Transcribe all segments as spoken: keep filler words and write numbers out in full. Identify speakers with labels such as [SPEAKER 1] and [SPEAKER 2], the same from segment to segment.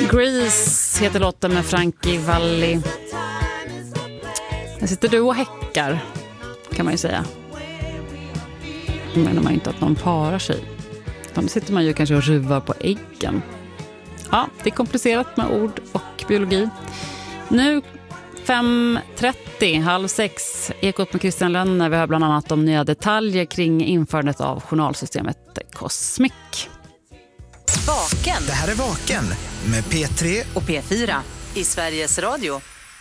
[SPEAKER 1] Grease heter låten med Frankie Valli. Här sitter du och häckar, kan man ju säga. Då menar man inte att någon parar sig. Då sitter man ju kanske och ruvar på äggen. Ja, det är komplicerat med ord och biologi. Nu fem trettio, halv sex, Ekot med Christian Lönner. Vi har bland annat om nya detaljer kring införandet av journalsystemet Cosmic.
[SPEAKER 2] Vaken.
[SPEAKER 3] Det här är Vaken med P tre
[SPEAKER 2] och P fyra i Sveriges Radio.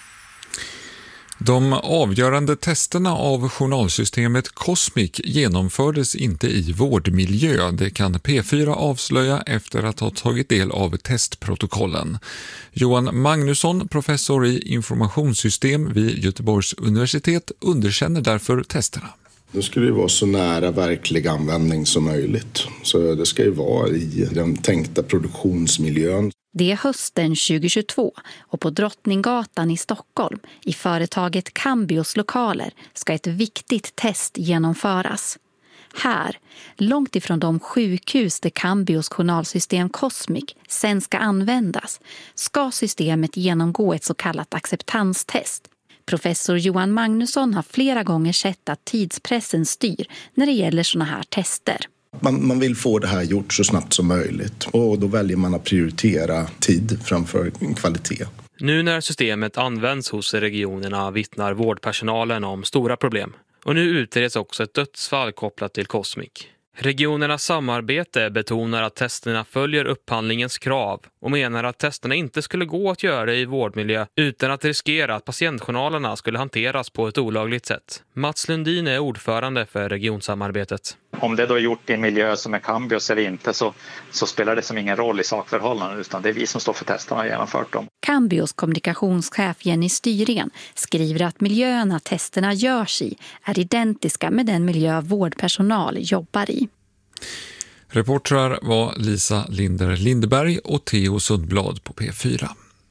[SPEAKER 4] De avgörande testerna av journalsystemet Cosmic genomfördes inte i vårdmiljö. Det kan P fyra avslöja efter att ha tagit del av testprotokollen. Johan Magnusson, professor i informationssystem vid Göteborgs universitet, underkänner därför testerna.
[SPEAKER 5] Det skulle ju vara så nära verklig användning som möjligt. Så det ska ju vara i den tänkta produktionsmiljön.
[SPEAKER 6] Det är hösten tjugohundratjugotvå och på Drottninggatan i Stockholm i företaget Cambios lokaler ska ett viktigt test genomföras. Här, långt ifrån de sjukhus där Cambios journalsystem Cosmic sen ska användas, ska systemet genomgå ett så kallat acceptanstest. Professor Johan Magnusson har flera gånger sett att tidspressen styr när det gäller såna här tester.
[SPEAKER 5] Man, man vill få det här gjort så snabbt som möjligt och då väljer man att prioritera tid framför kvalitet.
[SPEAKER 7] Nu när systemet används hos regionerna vittnar vårdpersonalen om stora problem. Och nu utreds också ett dödsfall kopplat till Cosmic. Regionernas samarbete betonar att testerna följer upphandlingens krav och menar att testerna inte skulle gå att göra i vårdmiljö utan att riskera att patientjournalerna skulle hanteras på ett olagligt sätt. Mats Lundin är ordförande för regionsamarbetet.
[SPEAKER 8] Om det då är gjort i en miljö som är Cambios eller inte så, så spelar det som ingen roll i sakförhållanden utan det är vi som står för testerna och genomfört dem.
[SPEAKER 6] Cambios kommunikationschef Jenny Styren skriver att miljöerna testerna görs i är identiska med den miljö vårdpersonal jobbar i.
[SPEAKER 4] Reportrar var Lisa Linder Lindeberg och Theo Sundblad på P fyra.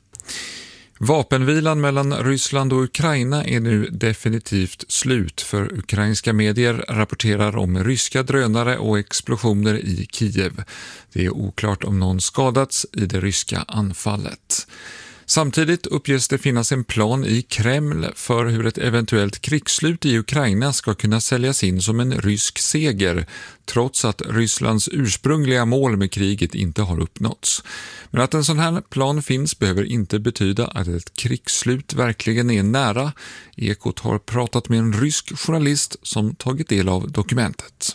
[SPEAKER 4] Vapenvilan mellan Ryssland och Ukraina är nu definitivt slut, för ukrainska medier rapporterar om ryska drönare och explosioner i Kiev. Det är oklart om någon skadats i det ryska anfallet. Samtidigt uppges det finnas en plan i Kreml för hur ett eventuellt krigsslut i Ukraina ska kunna säljas in som en rysk seger, trots att Rysslands ursprungliga mål med kriget inte har uppnåtts. Men att en sån här plan finns behöver inte betyda att ett krigsslut verkligen är nära. Ekot har pratat med en rysk journalist som tagit del av dokumentet.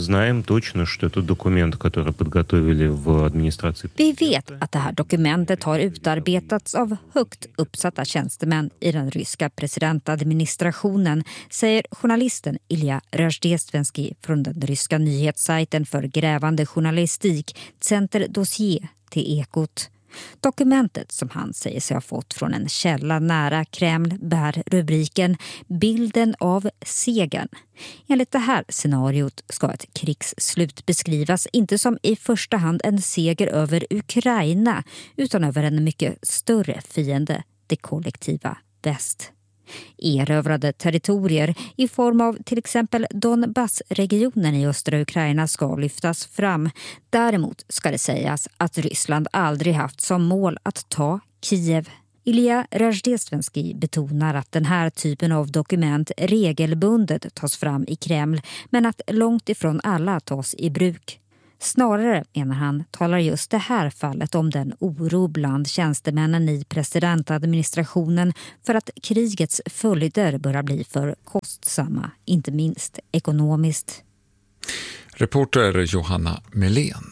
[SPEAKER 9] Vi vet att det här dokumentet har utarbetats av högt uppsatta tjänstemän i den ryska presidentadministrationen, säger journalisten Ilja Razdestvenskij från den ryska nyhetssajten för grävande journalistik Center Dossier till Ekot. Dokumentet, som han säger sig ha fått från en källa nära Kreml, bär rubriken Bilden av segern. Enligt det här scenariot ska ett krigsslut beskrivas inte som i första hand en seger över Ukraina utan över en mycket större fiende, det kollektiva väst. Erövrade territorier i form av till exempel Donbassregionen i östra Ukraina ska lyftas fram. Däremot ska det sägas att Ryssland aldrig haft som mål att ta Kiev. Ilja Razdestvenskij betonar att den här typen av dokument regelbundet tas fram i Kreml, men att långt ifrån alla tas i bruk. Snarare, menar han, talar just det här fallet om den oro bland tjänstemännen i presidentadministrationen för att krigets följder börjar bli för kostsamma, inte minst ekonomiskt.
[SPEAKER 4] Reporter Johanna Melén.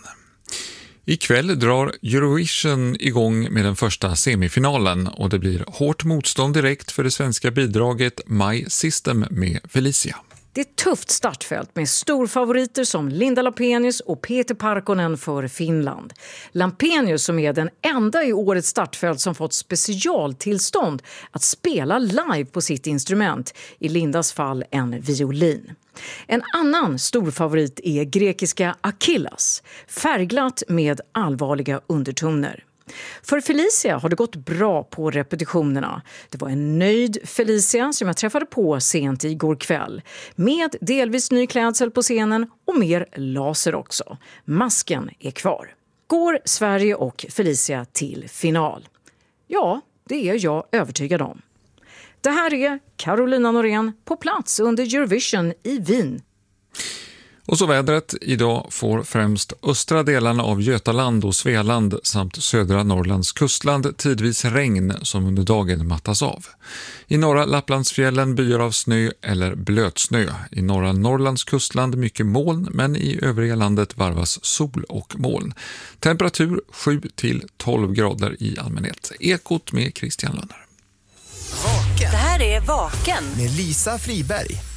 [SPEAKER 4] Ikväll drar Eurovision igång med den första semifinalen och det blir hårt motstånd direkt för det svenska bidraget My System med Felicia.
[SPEAKER 10] Det är ett tufft startfält med storfavoriter som Linda Lampenius och Peter Parkkonen för Finland. Lampenius, som är den enda i årets startfält som fått specialtillstånd att spela live på sitt instrument, i Lindas fall en violin. En annan storfavorit är grekiska Achilles, färgglatt med allvarliga undertoner. För Felicia har det gått bra på repetitionerna. Det var en nöjd Felicia som jag träffade på sent igår kväll. Med delvis ny klädsel på scenen och mer laser också. Masken är kvar. går Sverige och Felicia till final. Ja, det är jag övertygad om. Det här är Carolina Norén på plats under Eurovision i Wien.
[SPEAKER 4] Och så vädret. Idag får främst östra delarna av Götaland och Svealand samt södra Norrlands kustland tidvis regn som under dagen mattas av. I norra Lapplandsfjällen byar av snö eller blötsnö. I norra Norrlands kustland mycket moln, men i övriga landet varvas sol och moln. Temperatur sju till tolv grader i allmänhet. Ekot med Christian Lönner.
[SPEAKER 2] Det här är Vaken
[SPEAKER 3] med Lisa Friberg.